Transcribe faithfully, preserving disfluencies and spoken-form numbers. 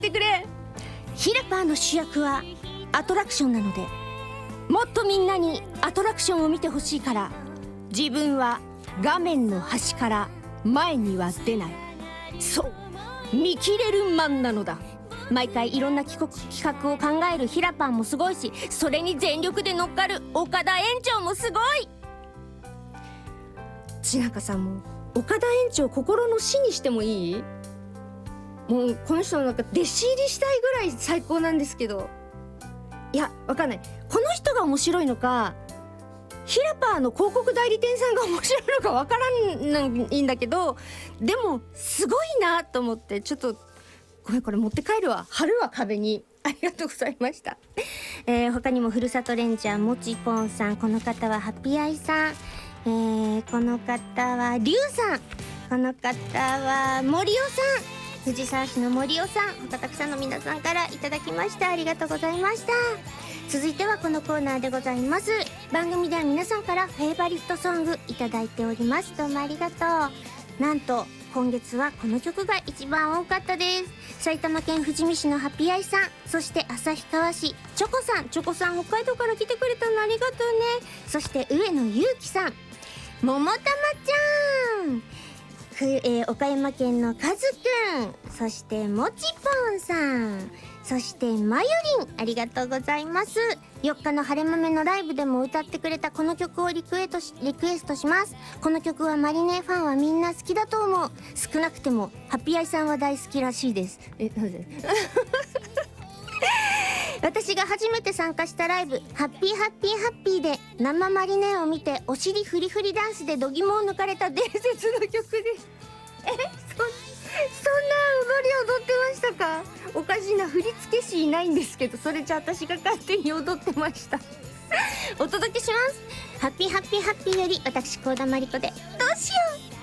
てくれ。ヒラパーの主役はアトラクションなので、もっとみんなにアトラクションを見てほしいから、自分は画面の端から前には出ない。そう見切れるマンなのだ。毎回いろんな企画企画を考えるヒラパーもすごいし、それに全力で乗っかる岡田園長もすごい。ちなんかさ、もう岡田園長心の師にしてもいい？もうこの人のなんか弟子入りしたいぐらい最高なんですけど、いやわかんない、この人が面白いのかヒラパーの広告代理店さんが面白いのかわからないんだけど、でもすごいなと思って、ちょっとごめん、これ持って帰るわ、貼るわ壁に。ありがとうございました。えー、他にもふるさとレンジャーもちぽんさん、この方はハッピーアイさん、えー、この方はりゅうさん、この方は森尾さん、藤沢市の森尾さん、他たくさんの皆さんからいただきました。ありがとうございました。続いてはこのコーナーでございます。番組では皆さんからフェイバリットソングいただいております。どうもありがとう。なんと今月はこの曲が一番多かったです。埼玉県富士見市のハッピーアイさん、そして旭川市チョコさん、チョコさん北海道から来てくれたのありがとうね。そして上野ゆうきさん、ももたまちゃん、ふ、えー、岡山県のかずくん、そしてもちぽんさん、そしてまゆりん、ありがとうございます。よっかの晴れ豆のライブでも歌ってくれたこの曲をリクエストし、リクエストします。この曲はマリネファンはみんな好きだと思う。少なくてもハッピーアイさんは大好きらしいです。え、なんで私が初めて参加したライブ、ハッピーハッピーハッピーで生マリネを見てお尻フリフリダンスで度肝を抜かれた伝説の曲です。え、そ、そんな踊り踊ってましたか？おかしいな、振付師いないんですけど、それじゃ私が勝手に踊ってましたお届けします。ハッピーハッピーハッピーより私幸田真理子でどうしよう。